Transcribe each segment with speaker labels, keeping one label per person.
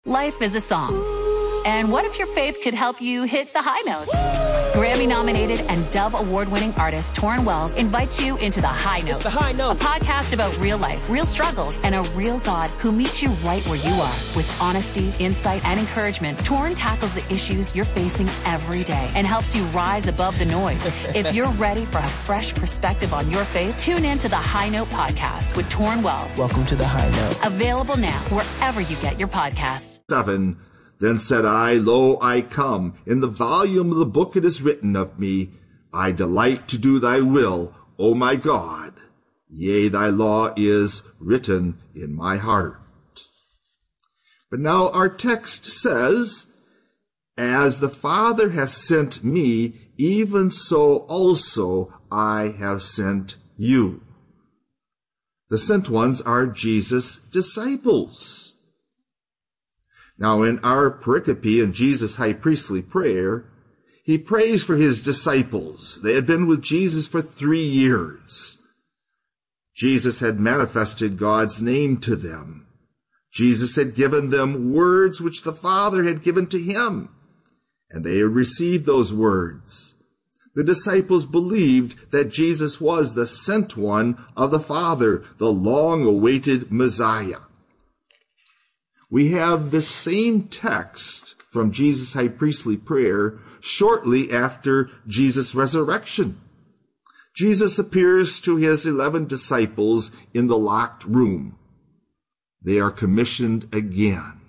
Speaker 1: Life is a song. And what if your faith could help you hit the high notes? Grammy-nominated and Dove Award-winning artist Torrin Wells invites you into The High Note.
Speaker 2: It's The High Note.
Speaker 1: A podcast about real life, real struggles, and a real God who meets you right where you are. With honesty, insight, and encouragement, Torrin tackles the issues you're facing every day and helps you rise above the noise. If you're ready for a fresh perspective on your faith, tune in to The High Note podcast with Torrin Wells.
Speaker 2: Welcome to The High Note.
Speaker 1: Available now wherever you get your podcasts.
Speaker 3: 7. Then said I, Lo, I come. In the volume of the book it is written of me, I delight to do thy will, O my God. Yea, thy law is written in my heart. But now our text says, As the Father has sent me, even so also I have sent you. The sent ones are Jesus' disciples. Now, in our pericope in Jesus' high priestly prayer, he prays for his disciples. They had been with Jesus for 3 years. Jesus had manifested God's name to them. Jesus had given them words which the Father had given to him, and they had received those words. The disciples believed that Jesus was the sent one of the Father, the long-awaited Messiah. We have the same text from Jesus' high priestly prayer shortly after Jesus' resurrection. Jesus appears to his 11 disciples in the locked room. They are commissioned again.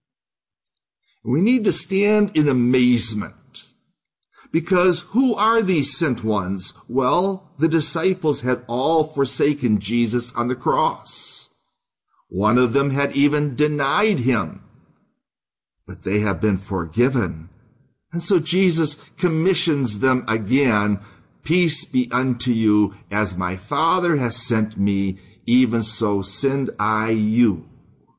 Speaker 3: We need to stand in amazement, because who are these sent ones? Well, the disciples had all forsaken Jesus on the cross. One of them had even denied him, but they have been forgiven. And so Jesus commissions them again. Peace be unto you, as my Father has sent me, even so send I you.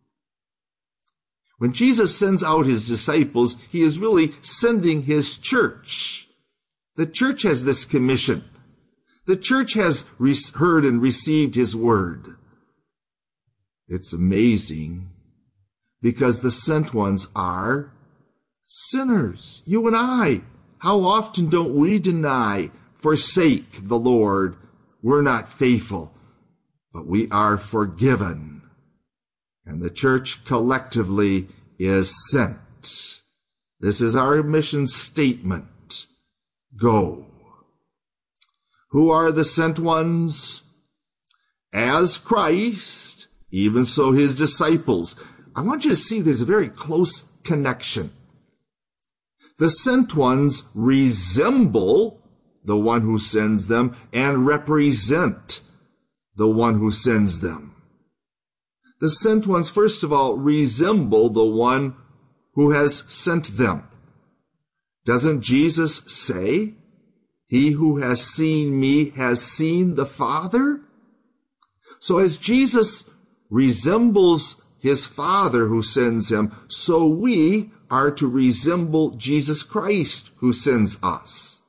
Speaker 3: When Jesus sends out his disciples, he is really sending his church. The church has this commission. The church has heard and received his word. It's amazing because the sent ones are sinners. You and I. How often don't we deny, forsake the Lord? We're not faithful, but we are forgiven. And the church collectively is sent. This is our mission statement. Go. Who are the sent ones? As Christ, even so his disciples. I want you to see there's a very close connection. The sent ones resemble the one who sends them and represent the one who sends them. The sent ones, first of all, resemble the one who has sent them. Doesn't Jesus say, He who has seen me has seen the Father? So as Jesus resembles his Father who sends him, so we are to resemble Jesus Christ who sends us.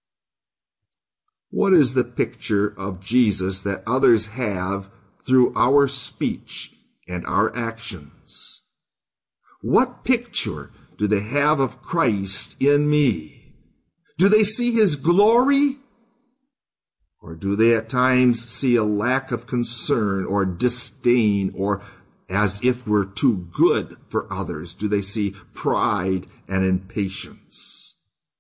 Speaker 3: What is the picture of Jesus that others have through our speech and our actions? What picture do they have of Christ in me? Do they see his glory? Or do they at times see a lack of concern or disdain, or as if we're too good for others? Do they see pride and impatience?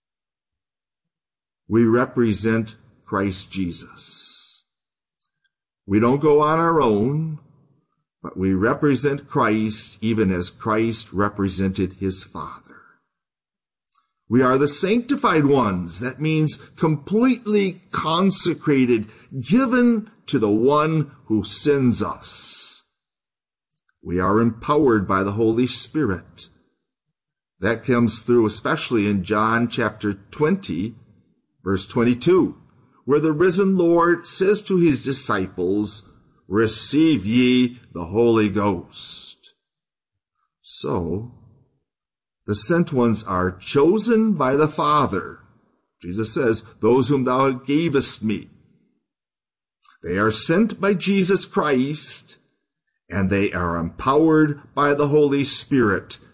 Speaker 3: We represent Christ Jesus. We don't go on our own, but we represent Christ even as Christ represented his Father. We are the sanctified ones. That means completely consecrated, given to the one who sends us. We are empowered by the Holy Spirit. That comes through especially in John chapter 20, verse 22, where the risen Lord says to his disciples, Receive ye the Holy Ghost. So, the sent ones are chosen by the Father. Jesus says, Those whom thou gavest me. They are sent by Jesus Christ, and they are empowered by the Holy Spirit